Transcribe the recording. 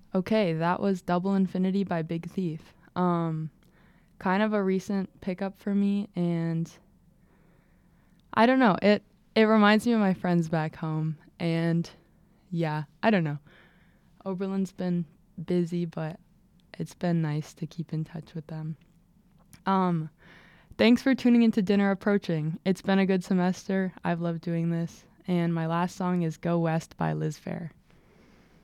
Okay, that was Double Infinity by Big Thief. Kind of a recent pickup for me, and I don't know. It reminds me of my friends back home, and yeah, I don't know. Oberlin's been busy, but it's been nice to keep in touch with them. Um, Thanks for tuning into Dinner Approaching. It's been a good semester. I've loved doing this, and my last song is Go West by Liz Phair.